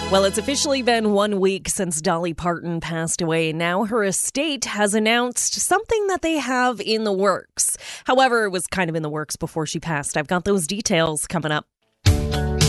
Well, it's officially been 1 week since Dolly Parton passed away. Now her estate has announced something that they have in the works. However, it was kind of in the works before she passed. I've got those details coming up.